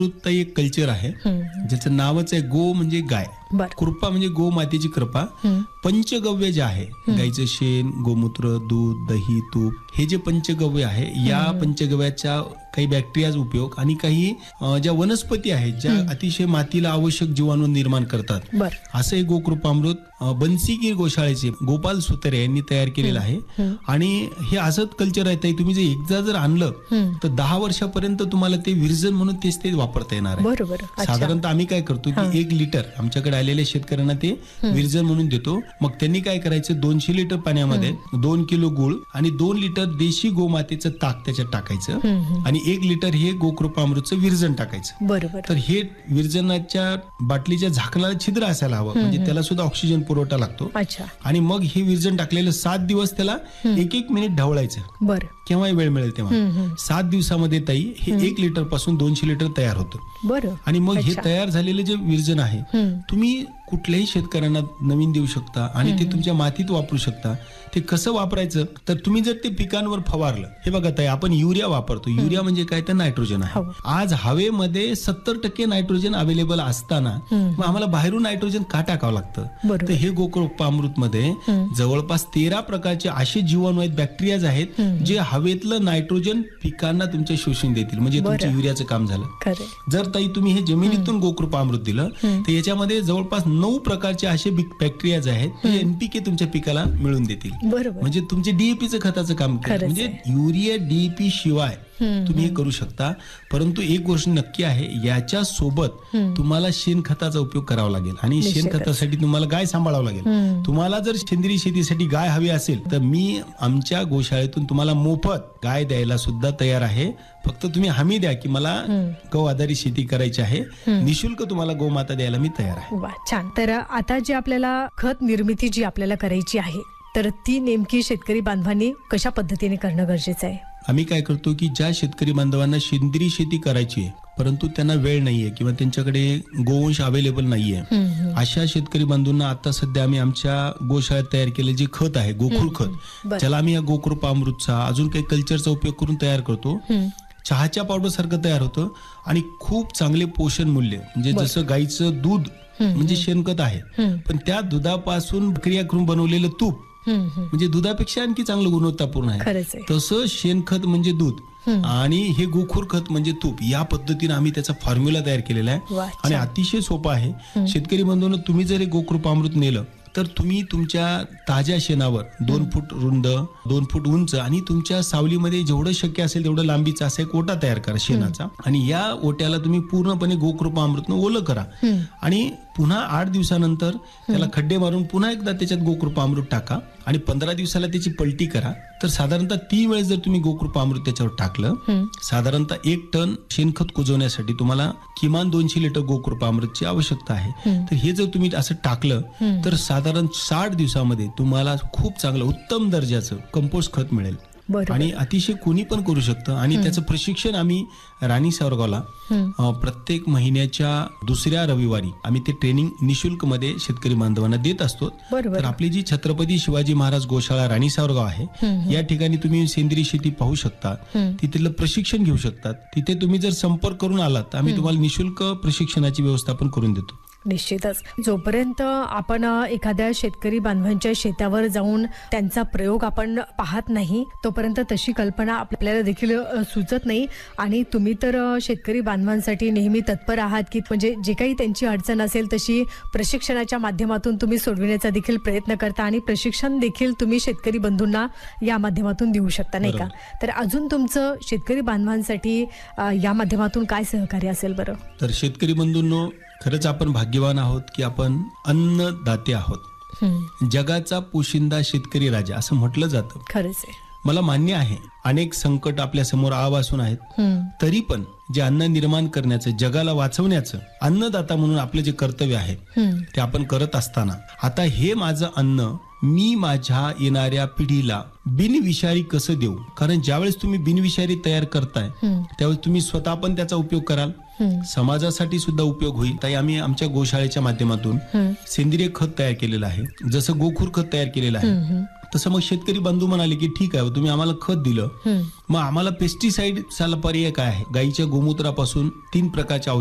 एक कल्चर आहे ज्याचं नावच आहे गो म्हणजे गाय, कृपा म्हणजे गो मातेची कृपा. पंचगव्य जे आहे, गाईचं शेण, गोमूत्र, दूध, दही, तूप, हे जे पंचगव्य आहे, या पंचगव्याच्या काही बॅक्टेरियाज उपयोग आणि काही ज्या वनस्पती आहेत ज्या अतिशय मातीला आवश्यक जीवाणू निर्माण करतात, असं हे गोकृपामृत बन्सीगीर गोशाळेचे गोपाल सुतारे यांनी तयार केलेलं आहे. आणि हे असंच कल्चर आहे ताई, तुम्ही जे एकदा जर आणलं तर 10 वर्षापर्यंत तुम्हाला ते विरजन म्हणून तेच वापरता येणार आहे. साधारणतः आम्ही काय करतो की 1 लिटर आमच्याकडे आलेल्या शेतकऱ्यांना ते विरजन म्हणून देतो. मग त्यांनी काय करायचं, 200 लिटर पाण्यामध्ये 2 किलो गुळ आणि 2 लिटर देशी गोमातेचं ताक त्याच्यात टाकायचं आणि 1 लिटर हे गोकृपामृतचं विरजन टाकायचं. तर हे विरजनाच्या बाटलीच्या झाकणाला छिद्र असायला हवं, म्हणजे त्याला सुद्धा ऑक्सिजन पुरवठा लागतो. आणि मग हे विरजन टाकलेलं 7 दिवस त्याला 1-1 मिनिट ढवळायचं, केव्हाही वेळ मिळेल तेव्हा. 7 दिवसामध्ये ताई हे 1 लिटर पासून 200 लिटर तयार होतं. आणि मग हे तयार झालेले जे विरजन आहे तुम्ही कुठल्याही शेतकऱ्यांना नवीन देऊ शकता आणि ते तुमच्या मातीत वापरू शकता. ते कसं वापरायचं, तर तुम्ही जर ते पिकांवर फवारलं, हे बघा ताई, आपण युरिया वापरतो. युरिया म्हणजे काय, तर नायट्रोजन आहे. आज हवेमध्ये 70% नायट्रोजन अवेलेबल असताना मग आम्हाला बाहेरून नायट्रोजन का टाकावं लागतं? तर हे गोकृपामृत मध्ये जवळपास 13 प्रकारचे असे जीवाणू आहेत, बॅक्टेरियाज आहेत, जे हवेतलं नायट्रोजन पिकांना तुमच्या शोषून देतील, म्हणजे तुमच्या युरियाचं काम झालं. जर ताई तुम्ही हे जमिनीतून गोकृपामृत दिलं तर याच्यामध्ये जवळपास 9 प्रकारचे असे बॅक्टेरियाज आहेत जे एनपीके तुमच्या पिकाला मिळून देतील. म्हणजे तुमचे डीएपीचं खताचं काम करेल. म्हणजे युरिया डीएपी शिवाय तुम्ही हे करू शकता. परंतु एक गोष्ट नक्की आहे, याच्या सोबत तुम्हाला शेणखताचा उपयोग करावा लागेल आणि शेणखतासाठी तुम्हाला गाय सांभाळावं लागेल. तुम्हाला जर सेंद्रिय शेतीसाठी गाय हवी असेल तर मी आमच्या गोशाळेतून तुम्हाला मोफत गाय द्यायला सुद्धा तयार आहे. फक्त तुम्ही हमी द्या की मला गौ आधारित शेती करायची आहे, निशुल्क तुम्हाला गोमाता द्यायला मी तयार आहे. छान. तर आता जे आपल्याला खत निर्मिती जी आपल्याला करायची आहे, तर ती नेमकी शेतकरी बांधवांनी कशा पद्धतीने करणं गरजेचं आहे? आम्ही काय करतो की ज्या शेतकरी बांधवांना सेंद्रिय शेती करायची आहे परंतु त्यांना वेळ नाहीये किंवा त्यांच्याकडे गोवंश अवेलेबल नाहीये, अशा शेतकरी बांधवांना आता सध्या आम्ही आमच्या गोशाळेत तयार केले जे खत आहे, गोखूर खत, ज्याला आम्ही या गोकृपामृतचा अजून काही कल्चरचा उपयोग करून तयार करतो. चहाच्या पावडर सारखं तयार होतं आणि खूप चांगले पोषण मूल्य, म्हणजे जसं गाईचं दूध म्हणजे शेणखत आहे, पण त्या दुधापासून प्रक्रिया करून बनवलेलं तूप म्हणजे दुधापेक्षा आणखी चांगलं गुणवत्तापूर्ण आहे. तसं शेणखत म्हणजे दूध आणि हे गोखूर खत म्हणजे तूप, या पद्धतीने आम्ही त्याचा फॉर्म्युला तयार केलेला आहे आणि अतिशय सोपा आहे. शेतकरी बंधूंनो, तुम्ही जर हे गोकृपामृत नेलं तर तुम्ही तुमच्या ताज्या शेणावर 2 फूट रुंद, 2 फूट उंच आणि तुमच्या सावलीमध्ये जेवढं शक्य असेल तेवढं लांबीचा असा एक ओटा तयार करा शेणाचा आणि या ओट्याला तुम्ही पूर्णपणे गोकृपामृतनं ओलं करा आणि पुन्हा 8 दिवसानंतर त्याला खड्डे मारून पुन्हा एकदा त्याच्यात गोकृपामृत टाका आणि 15 दिवसाला त्याची पलटी करा. तर साधारणतः 3 वेळेस जर तुम्ही गोकृपामृत त्याच्यावर टाकलं, साधारणतः 1 टन शेणखत कुजवण्यासाठी तुम्हाला किमान 200 लिटर गोकृपामृतची आवश्यकता आहे. तर हे जर तुम्ही असं टाकलं तर साधारण 60 दिवसामध्ये तुम्हाला खूप चांगलं उत्तम दर्जाचं कंपोस्ट खत मिळेल आणि अतिशय कोणी पण करू शकतं. आणि त्याचं प्रशिक्षण आम्ही राणी सावरगावला प्रत्येक महिन्याच्या 2ऱ्या रविवारी आम्ही ते ट्रेनिंग निशुल्क मध्ये शेतकरी बांधवांना देत असतो. तर आपली जी छत्रपती शिवाजी महाराज गोशाळा राणी सावरगाव आहे, या ठिकाणी तुम्ही सेंद्रिय शेती पाहू शकता, तिथलं प्रशिक्षण घेऊ शकतात. तिथे तुम्ही जर संपर्क करून आलात तर आम्ही तुम्हाला निशुल्क प्रशिक्षणाची व्यवस्था पण करून देतो. निश्चितच. जोपर्यंत आपण एखाद्या शेतकरी बांधवांच्या शेतावर जाऊन त्यांचा प्रयोग आपण पाहत नाही तोपर्यंत तशी कल्पना आपल्याला देखील सुचत नाही. आणि तुम्ही तर शेतकरी बांधवांसाठी नेहमी तत्पर आहात की म्हणजे जे काही त्यांची अडचण असेल तशी प्रशिक्षणाच्या माध्यमातून तुम्ही सोडविण्याचा देखील प्रयत्न करता आणि प्रशिक्षण देखील तुम्ही शेतकरी बंधूंना या माध्यमातून देऊ शकता, नाही का? तर अजून तुमचं शेतकरी बांधवांसाठी या माध्यमातून काय सहकार्य असेल बरं? तर शेतकरी बंधूंनो, खरंच आपण भाग्यवान आहोत की आपण अन्नदाते आहोत. जगाचा पोशिंदा शेतकरी राजा असं म्हटलं जातं. खरंच आहे. मला मान्य आहे अनेक संकट आपल्या समोर आवासून आहेत, तरी पण जे अन्न निर्माण करण्याचं, जगाला वाचवण्याचं अन्नदाता म्हणून आपलं जे कर्तव्य आहे ते आपण करत असताना आता हे माझं अन्न मी माझ्या येणाऱ्या पिढीला बिनविषारी कसं देऊ? कारण ज्यावेळेस तुम्ही बिनविषारी तयार करताय त्यावेळेस तुम्ही स्वतः पण त्याचा उपयोग कराल, समाजासाठी सुद्धा उपयोग होईल. ताई, आम्ही आमच्या गोशाळेच्या माध्यमातून सेंद्रिय खत तयार केलेलं आहे, जसं गोखूर खत तयार केलेलं आहे तसं मग शेतकरी बंधू म्हणाले की ठीक आहे, तुम्ही आम्हाला खत दिलं, मग आम्हाला पेस्टिसाइडचा पर्याय काय आहे. गाईच्या गोमूत्रापासून 3 प्रकारच्या